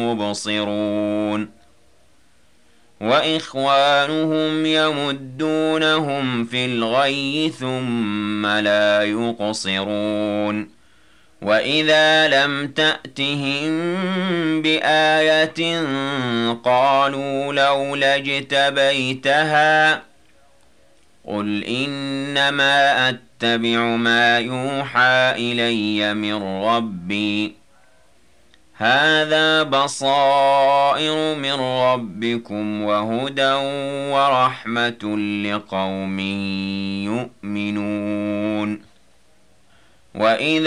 مبصرون وإخوانهم يمدونهم في الغي ثم لا يقصرون وإذا لم تأتهم بآية قالوا لولا اجتبيتها قل إنما أتبع ما يوحى إلي من ربي هذا بصائر من ربكم وهدى ورحمة لقوم يؤمنون وإذا